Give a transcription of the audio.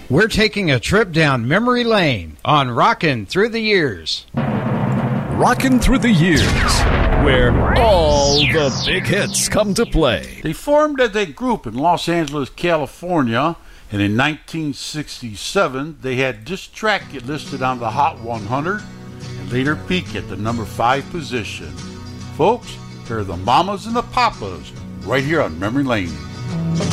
We're taking a trip down memory lane on Rockin' Through the Years. Rockin' Through the Years, where all the big hits come to play. They formed as a group in Los Angeles, California, and in 1967 they had this track get listed on the Hot 100 and later peak at the number 5 position. Folks, here are the Mamas and the Papas right here on Memory Lane.